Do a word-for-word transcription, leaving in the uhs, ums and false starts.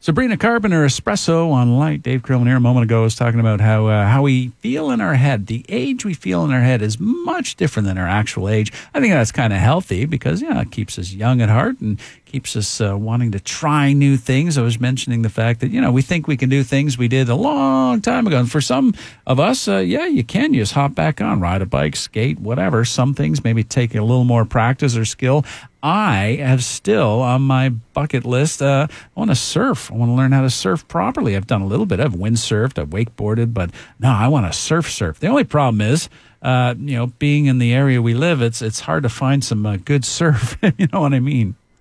Sabrina Carpenter, Espresso on Light. Dave Krillman here a moment ago was talking about how uh, how we feel in our head. The age we feel in our head is much different than our actual age. I think that's kind of healthy because, yeah, it keeps us young at heart and keeps us uh, wanting to try new things. I was mentioning the fact that, you know, we think we can do things we did a long time ago. And for some of us, uh, yeah, you can. You just hop back on, ride a bike, skate, whatever. Some things maybe take a little more practice or skill. I have still on my bucket list, uh, I want to surf. I want to learn how to surf properly. I've done a little bit. I've windsurfed, I've wakeboarded, but no, I want to surf surf. The only problem is, uh, you know, being in the area we live, it's it's hard to find some uh, good surf. You know what I mean?